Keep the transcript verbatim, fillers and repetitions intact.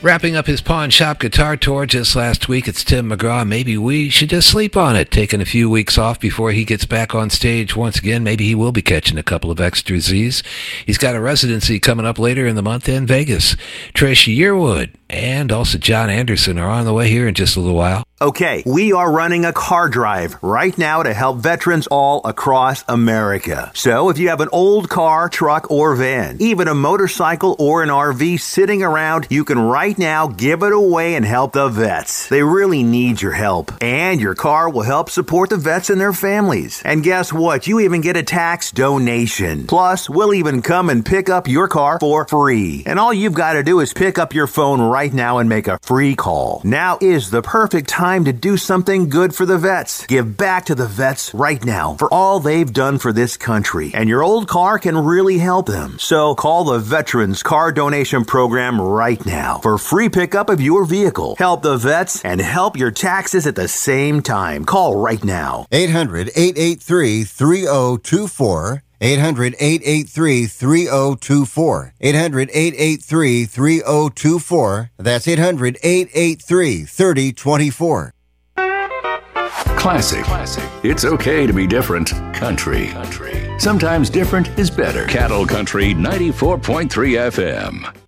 Wrapping up his pawn shop guitar tour just last week, it's Tim McGraw. Maybe we should just sleep on it, taking a few weeks off before he gets back on stage once again. Maybe he will be catching a couple of extra Z's. He's got a residency coming up later in the month in Vegas. Trish Yearwood and also John Anderson are on the way here in just a little while. Okay, we are running a car drive right now to help veterans all across America. So if you have an old car, truck, or van, even a motorcycle or an R V sitting around, you can right now give it away and help the vets. They really need your help. And your car will help support the vets and their families. And guess what? You even get a tax donation. Plus, we'll even come and pick up your car for free. And all you've got to do is pick up your phone right now and make a free call. Now is the perfect time to do something good for the vets. Give back to the vets right now for all they've done for this country. And your old car can really help them. So call the Veterans Car Donation Program right now for free pickup of your vehicle. Help the vets and help your taxes at the same time. Call right now. eight hundred, eight eight three, three oh two four. eight hundred, eight eight three, three oh two four. eight hundred, eight eight three, three oh two four. That's eight hundred, eight eight three, three oh two four. Classic. Classic. It's okay to be different. Country. Country. Sometimes different is better. Cattle Country ninety-four point three F M.